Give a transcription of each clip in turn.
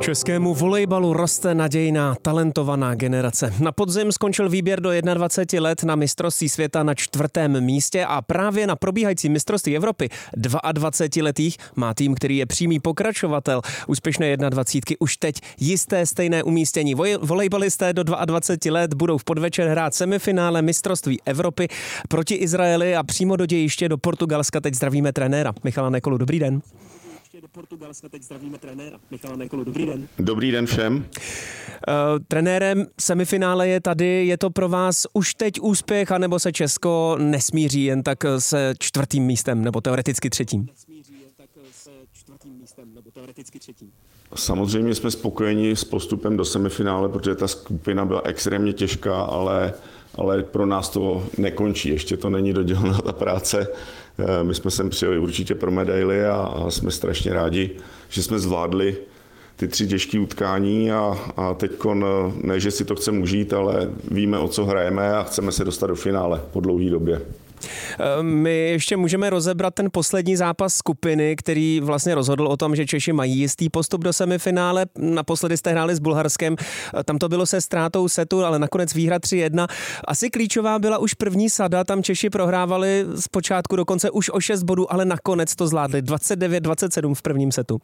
Českému volejbalu roste nadějná, talentovaná generace. Na podzim skončil výběr do 21 let na mistrovství světa na 4. místě a právě na probíhající mistrovství Evropy 22letých má tým, který je přímý pokračovatel úspěšné 21 už teď jisté stejné umístění. Volejbalisté do 22 let budou v podvečer hrát semifinále mistrovství Evropy proti Izraeli a přímo do dějiště do Portugalska teď zdravíme trenéra Michala Nekolu. Dobrý den. Dobrý den. Dobrý den všem. Trenérem semifinále je tady, je to pro vás už teď úspěch, anebo se Česko nesmíří jen tak se 4. místem, nebo teoreticky 3. Samozřejmě jsme spokojeni s postupem do semifinále, protože ta skupina byla extrémně těžká, ale pro nás to nekončí, ještě to není dodělaná ta práce. My jsme sem přijeli určitě pro medaily a jsme strašně rádi, že jsme zvládli ty 3 těžké utkání a teďkon, ne, že si to chceme užít, ale víme, o co hrajeme a chceme se dostat do finále po dlouhé době. My ještě můžeme rozebrat ten poslední zápas skupiny, který vlastně rozhodl o tom, že Češi mají jistý postup do semifinále. Naposledy jste hráli s Bulharskem, tam to bylo se ztrátou setu, ale nakonec výhra 3-1. Asi klíčová byla už první sada, tam Češi prohrávali zpočátku dokonce už o 6 bodů, ale nakonec to zvládli 29-27 v prvním setu.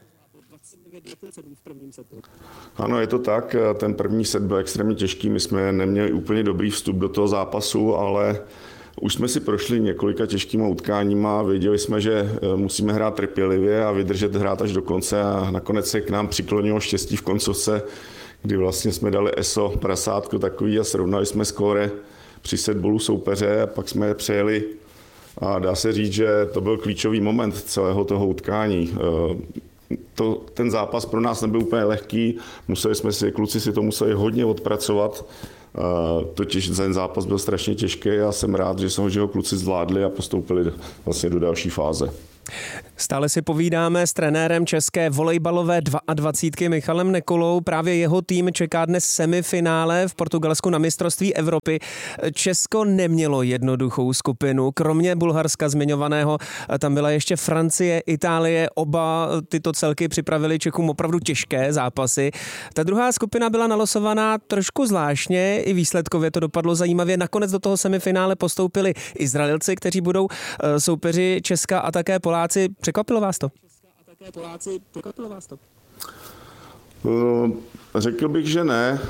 Ano, je to tak, ten první set byl extrémně těžký, my jsme neměli úplně dobrý vstup do toho zápasu, ale už jsme si prošli několika těžkýma utkáníma, věděli jsme, že musíme hrát trpělivě a vydržet hrát až do konce a nakonec se k nám přiklonilo štěstí v koncovce, kdy vlastně jsme dali ESO prasátko takový a srovnali jsme skóre při setballu soupeře a pak jsme je přejeli a dá se říct, že to byl klíčový moment celého toho utkání. Ten zápas pro nás nebyl úplně lehký, kluci si to museli hodně odpracovat, totiž ten zápas byl strašně těžký a jsem rád, že ho kluci zvládli a postoupili vlastně do další fáze. Stále si povídáme s trenérem české volejbalové 22 Michalem Nekolou. Právě jeho tým čeká dnes semifinále v Portugalsku na mistrovství Evropy. Česko nemělo jednoduchou skupinu. Kromě Bulharska zmiňovaného, tam byla ještě Francie, Itálie. Oba tyto celky připravili Čechům opravdu těžké zápasy. Ta druhá skupina byla nalosovaná trošku zvláštně, i výsledkově to dopadlo zajímavě. Nakonec do toho semifinále postoupili Izraelci, kteří budou soupeři Česka a také Poláci. Překvapilo vás to? Řekl bych, že ne.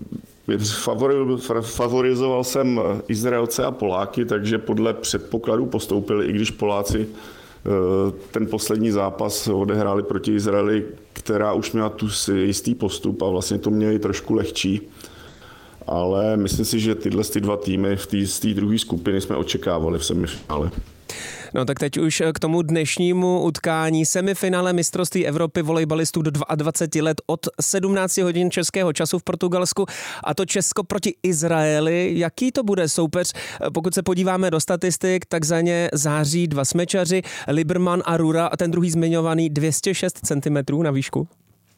Favorizoval jsem Izraelce a Poláky, takže podle předpokladů postoupili, i když Poláci ten poslední zápas odehráli proti Izraeli, která už měla tu jistý postup a vlastně to měli trošku lehčí. Ale myslím si, že tyhle 2 týmy z té druhé skupiny jsme očekávali v semifinále. No tak teď už k tomu dnešnímu utkání semifinále mistrovství Evropy volejbalistů do 22 let od 17 hodin českého času v Portugalsku a to Česko proti Izraeli. Jaký to bude soupeř? Pokud se podíváme do statistik, tak za ně září 2 smečaři, Liberman a Rura a ten druhý zmiňovaný 206 cm na výšku.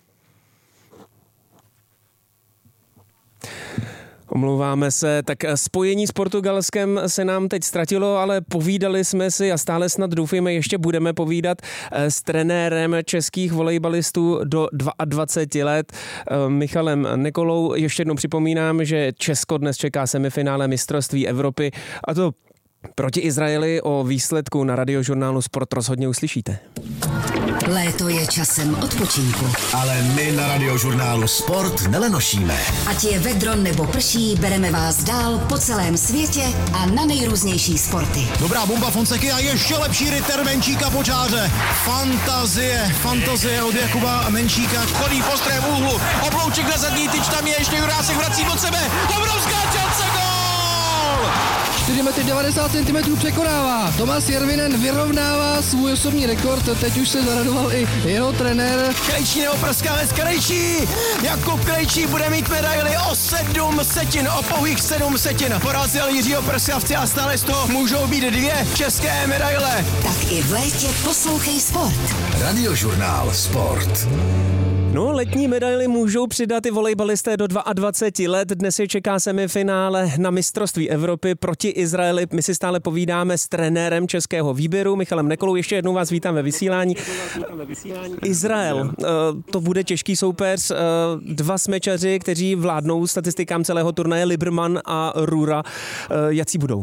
Omlouváme se, tak spojení s Portugalskem se nám teď ztratilo, ale povídali jsme si a stále snad doufujeme, ještě budeme povídat s trenérem českých volejbalistů do 22 let Michalem Nekolou. Ještě jednou připomínám, že Česko dnes čeká semifinále mistrovství Evropy a to proti Izraeli. O výsledku na Radiožurnálu Sport rozhodně uslyšíte. Léto je časem odpočinku. Ale my na Radiožurnálu Sport nelenošíme. Ať je vedro nebo prší, bereme vás dál po celém světě a na nejrůznější sporty. Dobrá bomba Fonseky a ještě lepší rytter Menčíka po čáře. Fantazie od Jakuba Menčíka. Chodí po ostrém úhlu, oblouček na zadní tyč, tam je ještě Jurásek vrací od sebe. Obrovská šance, gól! 4,90 cm překonává. Tomáš Järvinen vyrovnává svůj osobní rekord. Teď už se zaradoval i jeho trenér. Krejčí nebo Prskavec Krejčí. Jakub Krejčí bude mít medaili o 7 setin, o pouhých 7 setin. Porazil Jiřího Prskavce a stále z toho můžou být 2 české medaile. Tak i v létě poslouchej Sport. Radiožurnál Sport. No, letní medaily můžou přidat i volejbalisté do 22 let. Dnes je čeká semifinále na mistrovství Evropy proti Izraeli. My si stále povídáme s trenérem českého výběru Michalem Nekolou. Ještě jednou vás vítám ve vysílání. Izrael, to bude těžký soupeř. Dva smečaři, kteří vládnou statistikám celého turnaje, Lieberman a Rura. Jací budou?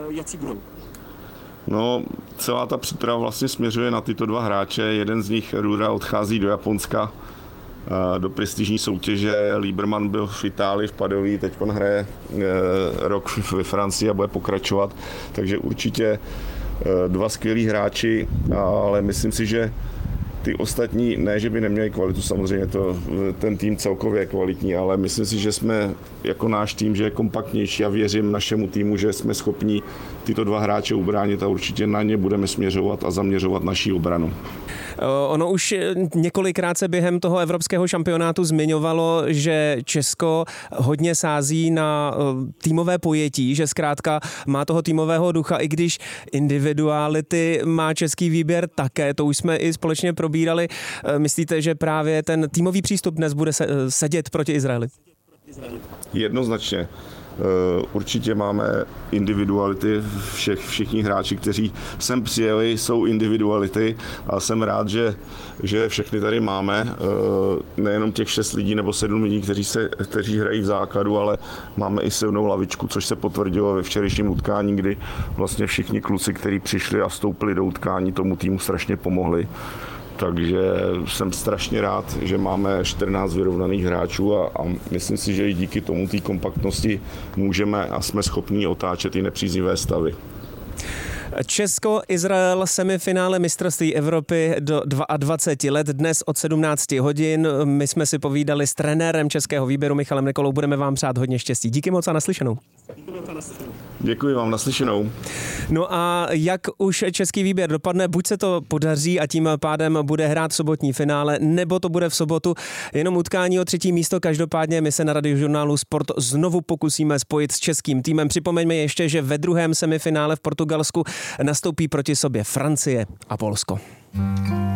No, celá ta příprava vlastně směřuje na tyto dva hráče. Jeden z nich, Rura, odchází do Japonska do prestižní soutěže. Lieberman byl v Itálii, v Padoví, teď on hraje rok ve Francii a bude pokračovat. Takže určitě dva skvělí hráči, ale myslím si, že ty ostatní, ne, že by neměli kvalitu, samozřejmě ten tým celkově je kvalitní, ale myslím si, že jsme jako náš tým, že je kompaktnější a věřím našemu týmu, že jsme schopni tyto dva hráče ubránit a určitě na ně budeme směřovat a zaměřovat naší obranu. Ono už několikrát se během toho evropského šampionátu zmiňovalo, že Česko hodně sází na týmové pojetí, že zkrátka má toho týmového ducha, i když individuality má český výběr také, to už jsme i společně probírali. Myslíte, že právě ten týmový přístup dnes bude sedět proti Izraeli? Jednoznačně. Určitě máme individuality, všichni hráči, kteří sem přijeli, jsou individuality a jsem rád, že všechny tady máme, nejenom těch 6 lidí nebo 7 lidí, kteří hrají v základu, ale máme i silnou lavičku, což se potvrdilo ve včerejším utkání, kdy vlastně všichni kluci, kteří přišli a vstoupili do utkání, tomu týmu strašně pomohli. Takže jsem strašně rád, že máme 14 vyrovnaných hráčů a myslím si, že i díky tomu té kompaktnosti můžeme a jsme schopni otáčet i nepříznivé stavy. Česko-Izrael semifinále mistrovství Evropy do 22 let dnes od 17 hodin. My jsme si povídali s trenérem českého výběru Michalem Nekolou. Budeme vám přát hodně štěstí. Díky moc a naslyšenou. Děkuji vám, naslyšenou. No a jak už český výběr dopadne, buď se to podaří a tím pádem bude hrát sobotní finále, nebo to bude v sobotu jenom utkání o 3. místo. Každopádně my se na Radiožurnálu Sport znovu pokusíme spojit s českým týmem. Připomeňme ještě, že ve druhém semifinále v Portugalsku nastoupí proti sobě Francie a Polsko.